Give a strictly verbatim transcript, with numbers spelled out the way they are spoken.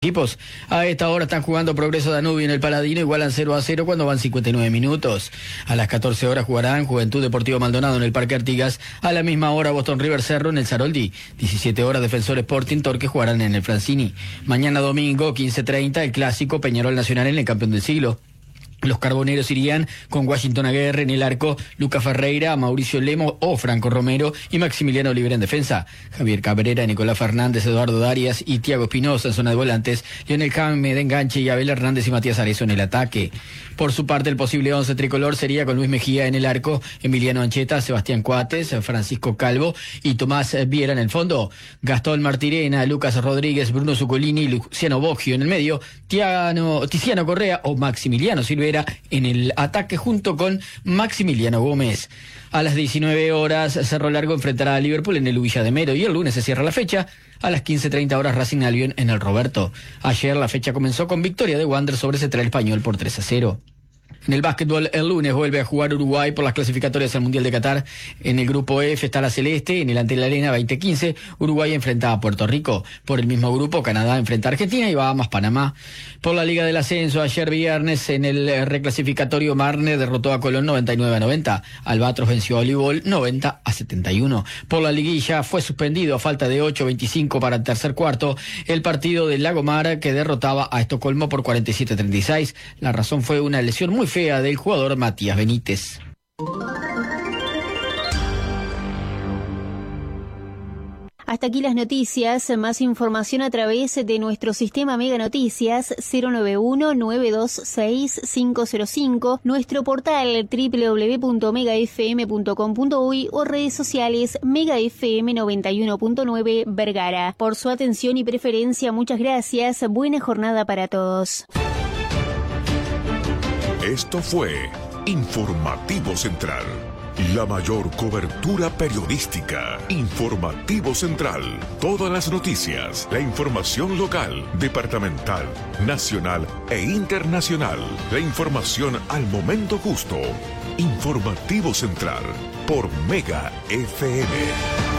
Equipos a esta hora están jugando Progreso Danubio en el Paladino, igualan cero a cero cuando van cincuenta y nueve minutos. A las catorce horas jugarán Juventud Deportivo Maldonado en el Parque Artigas. A la misma hora Boston River Cerro en el Saroldi. diecisiete horas Defensor Sporting Torque jugarán en el Francini. Mañana domingo quince treinta el clásico Peñarol Nacional en el Campeón del Siglo. Los carboneros irían con Washington Aguirre en el arco, Lucas Ferreira, Mauricio Lemo o Franco Romero y Maximiliano Olivera en defensa. Javier Cabrera, Nicolás Fernández, Eduardo Darias y Tiago Espinosa en zona de volantes. Lionel Jaime de enganche y Abel Hernández y Matías Arezzo en el ataque. Por su parte, el posible once tricolor sería con Luis Mejía en el arco, Emiliano Ancheta, Sebastián Coates, Francisco Calvo y Tomás Viera en el fondo. Gastón Martirena, Lucas Rodríguez, Bruno Zuccolini, Luciano Boggio en el medio, Tiano, Tiziano Correa o Maximiliano Silvera en el ataque junto con Maximiliano Gómez. A las diecinueve horas Cerro Largo enfrentará a Liverpool en el Villa de Mero y el lunes se cierra la fecha. A las quince treinta horas Racing Albion en el Roberto. Ayer la fecha comenzó con victoria de Wander sobre Central Español por tres a cero. En el básquetbol, el lunes vuelve a jugar Uruguay por las clasificatorias al Mundial de Qatar. En el grupo F está la Celeste, en el Antel Arena veinte quince, Uruguay enfrenta a Puerto Rico. Por el mismo grupo, Canadá enfrenta a Argentina y Bahamas Panamá. Por la Liga del Ascenso, ayer viernes, en el reclasificatorio Marne derrotó a Colón noventa y nueve a noventa. Albatros venció a Olivol noventa a setenta y uno. Por la liguilla fue suspendido a falta de ocho veinticinco para el tercer cuarto el partido del Lagomar que derrotaba a Estocolmo por cuarenta y siete a treinta y seis. La razón fue una lesión muy fea del jugador Matías Benítez. Hasta aquí las noticias. Más información a través de nuestro sistema Mega Noticias cero nueve uno, nueve dos seis, cinco cero cinco, nuestro portal doble u doble u doble u punto mega f m punto com punto u y o redes sociales Mega F M noventa y uno punto nueve Vergara. Por su atención y preferencia, muchas gracias. Buena jornada para todos. Esto fue Informativo Central. La mayor cobertura periodística. Informativo Central. Todas las noticias, la información local, departamental, nacional e internacional. La información al momento justo. Informativo Central por Mega F M.